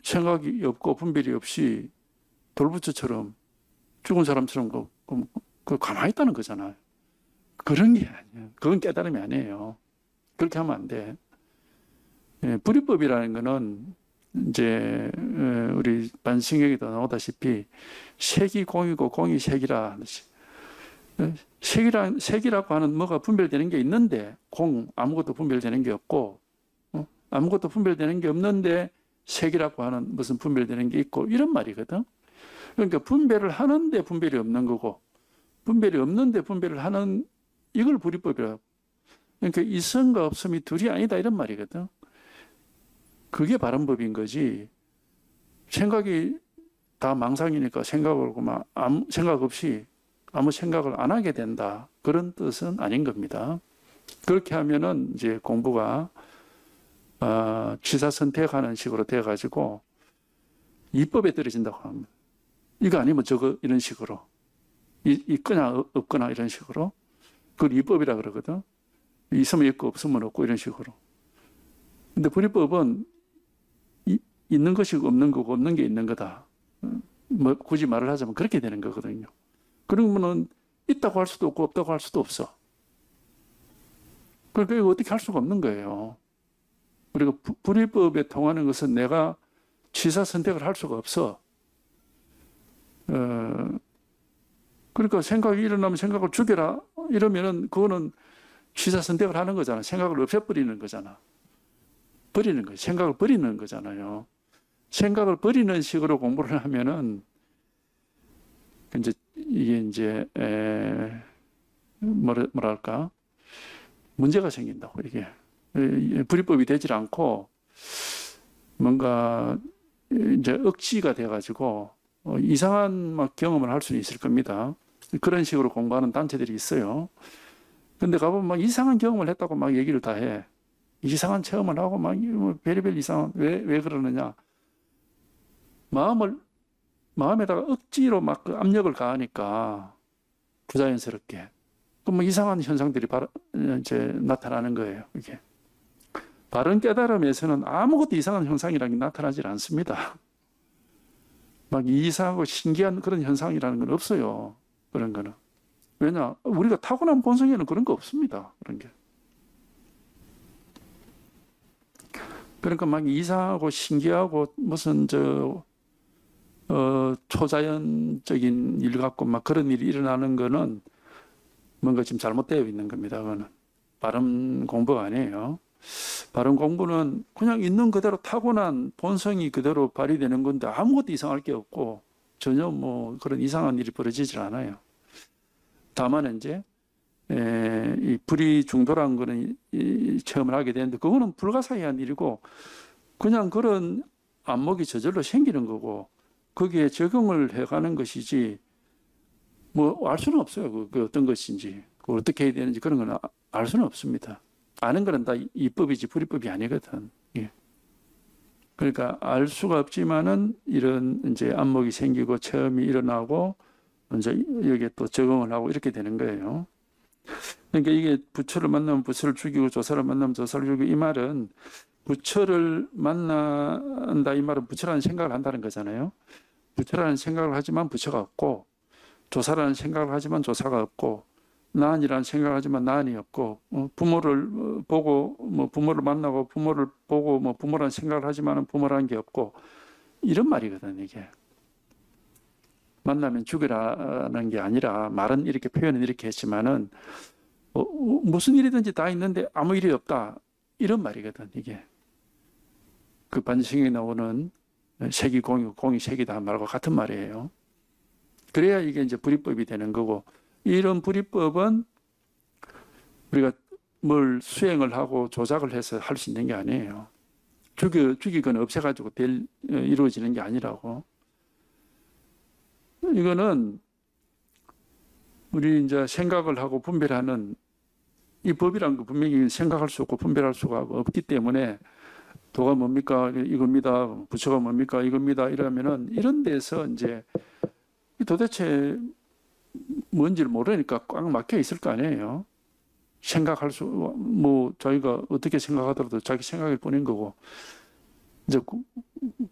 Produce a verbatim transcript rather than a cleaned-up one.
생각이 없고 분별이 없이 돌부처처럼 죽은 사람처럼 그, 그, 그 가만히 있다는 거잖아요. 그런 게 아니에요. 그건 깨달음이 아니에요. 그렇게 하면 안 돼. 예, 불이법이라는 거는 이제 우리 반신경에도 나오다시피 색이 공이고 공이 색이라 색이라 색이라고 하는 뭐가 분별되는 게 있는데 공 아무것도 분별되는 게 없고 어? 아무것도 분별되는 게 없는데 색이라고 하는 무슨 분별되는 게 있고 이런 말이거든. 그러니까 분별을 하는데 분별이 없는 거고 분별이 없는데 분별을 하는 이걸 불이법이라고. 그러니까 이성과 없음이 둘이 아니다 이런 말이거든. 그게 바른 법인 거지. 생각이 다 망상이니까 생각을 하고 막 아무 생각 없이 아무 생각을 안 하게 된다. 그런 뜻은 아닌 겁니다. 그렇게 하면은 이제 공부가 어, 취사 선택하는 식으로 돼가지고 이법에 떨어진다고 합니다. 이거 아니면 저거 이런 식으로 이, 있거나 없거나 이런 식으로 그걸 이법이라 그러거든. 있으면 있고 없으면 없고 이런 식으로. 근데 불이법은 이, 있는 것이 없는 거고 없는 게 있는 거다. 뭐 굳이 말을 하자면 그렇게 되는 거거든요. 그러면은 있다고 할 수도 없고 없다고 할 수도 없어. 그러니까 이거 어떻게 할 수가 없는 거예요. 우리가 불이법에 통하는 것은 내가 취사 선택을 할 수가 없어. 어, 그러니까 생각이 일어나면 생각을 죽여라 이러면은 그거는 취사 선택을 하는 거잖아. 생각을 없애버리는 거잖아. 버리는 거예요. 생각을 버리는 거잖아요. 생각을 버리는 식으로 공부를 하면은 이제 이게 이제 에, 뭐라, 뭐랄까 문제가 생긴다고 이게 불이법이 되질 않고 뭔가 이제 억지가 돼가지고 어, 이상한 막 경험을 할 수는 있을 겁니다. 그런 식으로 공부하는 단체들이 있어요. 근데 가보면 막 이상한 경험을 했다고 막 얘기를 다 해. 이상한 체험을 하고 막 별의별 이상한 왜, 왜 그러느냐. 마음을 마음에다가 억지로 막 그 압력을 가하니까 부자연스럽게 그럼 뭐 이상한 현상들이 바로 이제 나타나는 거예요. 이게 바른 깨달음에서는 아무것도 이상한 현상이라는 게 나타나지 않습니다. 막 이상하고 신기한 그런 현상이라는 건 없어요. 그런 거는 왜냐 우리가 타고난 본성에는 그런 거 없습니다. 그런 게 그러니까 막 이상하고 신기하고 무슨 저 어, 초자연적인 일 같고 막 그런 일이 일어나는 거는 뭔가 지금 잘못되어 있는 겁니다. 그거는 바른 공부가 아니에요. 바른 공부는 그냥 있는 그대로 타고난 본성이 그대로 발휘되는 건데 아무것도 이상할 게 없고 전혀 뭐 그런 이상한 일이 벌어지질 않아요. 다만 이제 에, 이 불이 중도라는 거는 이, 체험을 하게 되는데 그거는 불가사의한 일이고 그냥 그런 안목이 저절로 생기는 거고 거기에 적응을 해가는 것이지 뭐 알 수는 없어요. 그, 그 어떤 것인지 그 어떻게 해야 되는지 그런 건 알 수는 없습니다. 아는 거는 다 이법이지 불이법이 아니거든. 예. 그러니까 알 수가 없지만은 이런 이제 안목이 생기고 체험이 일어나고 이제 여기에 또 적응을 하고 이렇게 되는 거예요. 그러니까 이게 부처를 만나면 부처를 죽이고 조사를 만나면 조사를 죽이고 이 말은 부처를 만난다 이 말은 부처라는 생각을 한다는 거잖아요. 부처라는 생각을 하지만 부처가 없고 조사라는 생각을 하지만 조사가 없고 나은이라는 생각을 하지만 나은이 없고 부모를 보고 뭐 부모를 만나고 부모를 보고 뭐 부모라는 생각을 하지만 부모라는 게 없고 이런 말이거든 이게. 만나면 죽으라는 게 아니라 말은 이렇게 표현은 이렇게 했지만은 어, 무슨 일이든지 다 있는데 아무 일이 없다 이런 말이거든 이게. 그 반지성에 나오는 색이 공이고 공이 색이다 말과 같은 말이에요. 그래야 이게 이제 불이법이 되는 거고 이런 불이법은 우리가 뭘 수행을 하고 조작을 해서 할 수 있는 게 아니에요. 죽여, 죽이거나 없애가지고 될, 이루어지는 게 아니라고. 이거는 우리 이제 생각을 하고 분별하는 이 법이란 거 분명히 생각할 수 없고 분별할 수가 없기 때문에 도가 뭡니까? 이겁니다. 부처가 뭡니까? 이겁니다. 이러면은 이런 데서 이제 도대체 뭔지를 모르니까 꽉 막혀 있을 거 아니에요. 생각할 수, 뭐, 자기가 어떻게 생각하더라도 자기 생각일 뿐인 거고, 이제